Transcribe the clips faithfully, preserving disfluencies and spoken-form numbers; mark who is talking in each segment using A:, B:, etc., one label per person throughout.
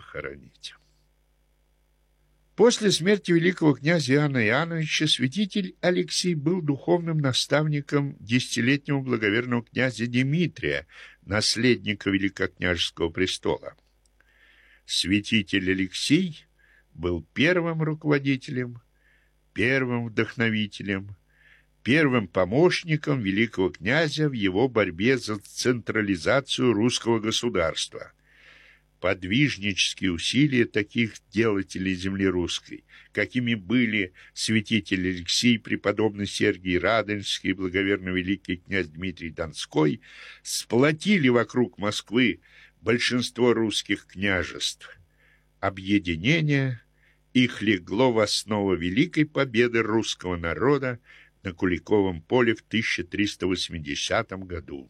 A: похоронить. После смерти великого князя Иоанна Иоанновича святитель Алексий был духовным наставником десятилетнего благоверного князя Дмитрия, наследника великокняжеского престола. Святитель Алексий был первым руководителем, первым вдохновителем, первым помощником великого князя в его борьбе за централизацию русского государства. Подвижнические усилия таких делателей земли русской, какими были святитель Алексий, преподобный Сергий Радонежский и благоверный великий князь Дмитрий Донской, сплотили вокруг Москвы большинство русских княжеств. Объединение их легло в основу великой победы русского народа на Куликовом поле в тысяча триста восьмидесятом году.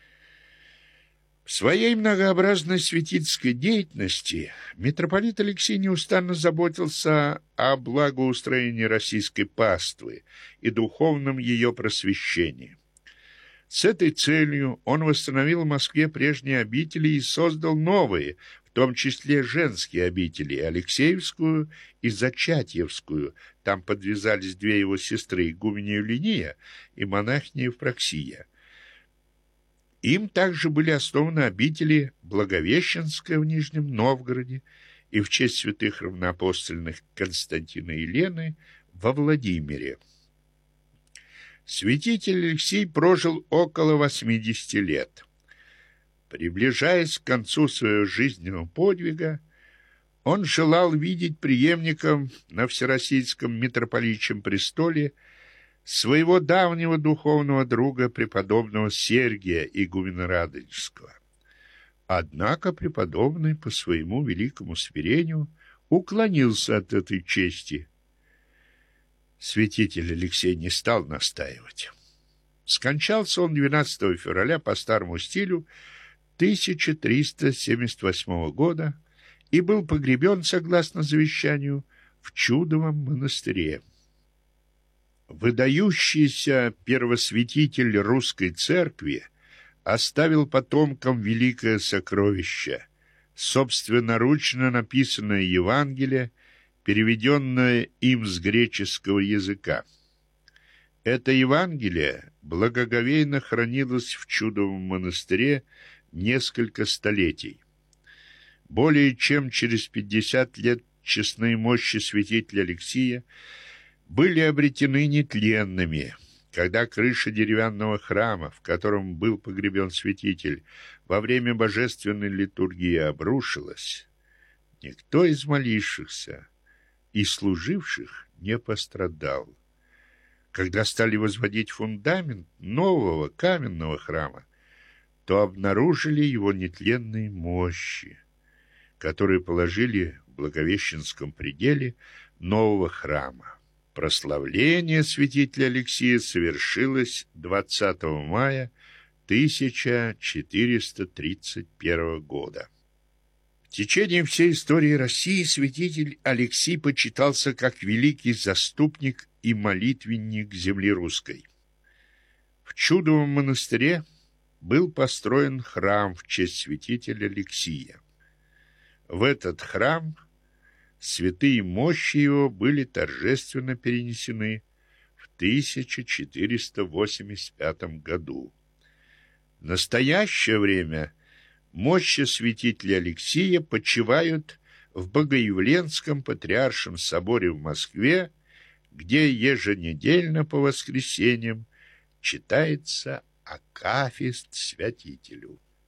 A: В своей многообразной святительской деятельности митрополит Алексий неустанно заботился о благоустроении российской паствы и духовном ее просвещении. С этой целью он восстановил в Москве прежние обители и создал новые, в том числе женские обители, Алексеевскую и Зачатьевскую. Там подвязались две его сестры, игуменя Евлиния и монахиня Евпроксия. Им также были основаны обители Благовещенская в Нижнем Новгороде и в честь святых равноапостольных Константина и Елены во Владимире. Святитель Алексий прожил около восьмидесяти лет. Приближаясь к концу своего жизненного подвига, он желал видеть преемником на Всероссийском митрополичьем престоле своего давнего духовного друга, преподобного Сергия игумена Радонежского. Однако преподобный по своему великому смирению уклонился от этой чести. Святитель Алексей не стал настаивать. Скончался он двенадцатого февраля по старому стилю тысяча триста семьдесят восьмого года и был погребен, согласно завещанию, в Чудовом монастыре. Выдающийся первосвятитель русской церкви оставил потомкам великое сокровище, собственноручно написанное Евангелие, переведенное им с греческого языка. Это Евангелие благоговейно хранилось в Чудовом монастыре несколько столетий. Более чем через пятьдесят лет честные мощи святителя Алексия были обретены нетленными. Когда крыша деревянного храма, в котором был погребен святитель, во время божественной литургии обрушилась, никто из молившихся и служивших не пострадал. Когда стали возводить фундамент нового каменного храма, то обнаружили его нетленные мощи, которые положили в Благовещенском пределе нового храма. Прославление святителя Алексия совершилось двадцатого мая тысяча четыреста тридцать первого года. В течение всей истории России святитель Алексий почитался как великий заступник и молитвенник земли русской. В Чудовом монастыре был построен храм в честь святителя Алексия. В этот храм святые мощи его были торжественно перенесены в тысяча четыреста восемьдесят пятом году. В настоящее время мощи святителя Алексия почивают в Богоявленском патриаршем соборе в Москве, где еженедельно по воскресеньям читается акафист святителю.